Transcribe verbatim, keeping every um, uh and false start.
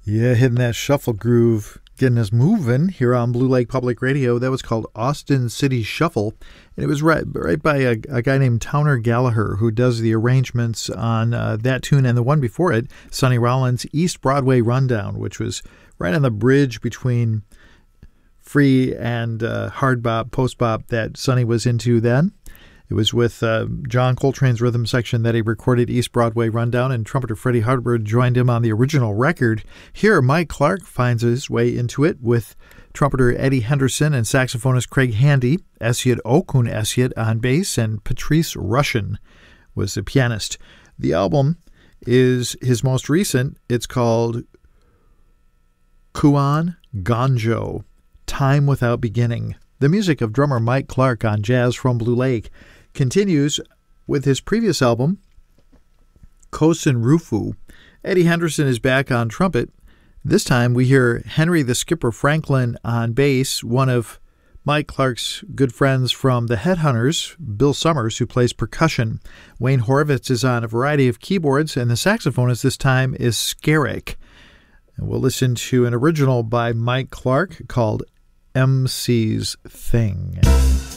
Yeah, hitting that shuffle groove, getting us moving here on Blue Lake Public Radio. That was called Austin City Shuffle, and it was right, right by a, a guy named Towner Gallagher, who does the arrangements on uh, that tune and the one before it, Sonny Rollins' East Broadway Rundown, which was right on the bridge between free and uh, hard bop, post bop that Sonny was into then. It was with uh, John Coltrane's rhythm section that he recorded East Broadway Rundown, and trumpeter Freddie Hubbard joined him on the original record. Here, Mike Clark finds his way into it with trumpeter Eddie Henderson and saxophonist Craig Handy, Esiot Okun Esiot on bass, and Patrice Rushen was the pianist. The album is his most recent. It's called Kuan Gonjo, Time Without Beginning. The music of drummer Mike Clark on Jazz from Blue Lake continues with his previous album, Kosen Rufu. Eddie Henderson is back on trumpet. This time we hear Henry the Skipper Franklin on bass, one of Mike Clark's good friends from the Headhunters, Bill Summers, who plays percussion. Wayne Horvitz is on a variety of keyboards, and the saxophonist this time is Skerrick. And we'll listen to an original by Mike Clark called M C's Thing.